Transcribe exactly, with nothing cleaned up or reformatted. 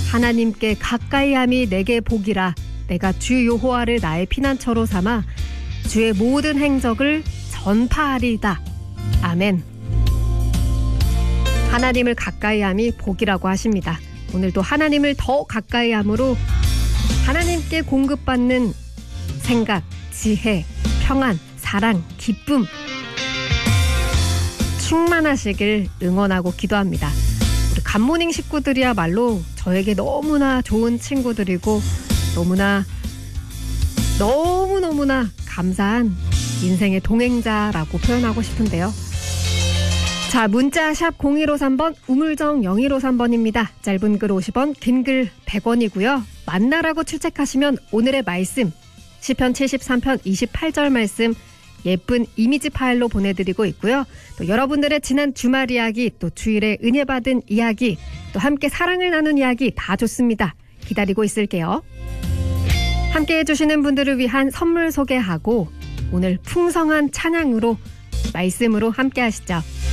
하나님께 가까이함이 내게 복이라. 내가 주 여호와를 나의 피난처로 삼아 주의 모든 행적을 전파하리이다. 아멘. 하나님을 가까이함이 복이라고 하십니다. 오늘도 하나님을 더 가까이함으로 하나님께 공급받는 생각, 지혜, 평안, 사랑, 기쁨 충만하시길 응원하고 기도합니다. 우리 굿모닝 식구들이야말로 저에게 너무나 좋은 친구들이고 너무나 너무너무나 감사한 인생의 동행자라고 표현하고 싶은데요. 자, 문자 샵 공일오삼 번, 우물정 영일오삼 번입니다. 짧은 글 오십 원, 긴 글 백 원이고요. 만나라고 출첵하시면 오늘의 말씀, 시편 칠십삼 편 이십팔 절 말씀 예쁜 이미지 파일로 보내드리고 있고요. 또 여러분들의 지난 주말 이야기, 또 주일에 은혜 받은 이야기, 또 함께 사랑을 나눈 이야기 다 좋습니다. 기다리고 있을게요. 함께 해주시는 분들을 위한 선물 소개하고 오늘 풍성한 찬양으로 말씀으로 함께 하시죠.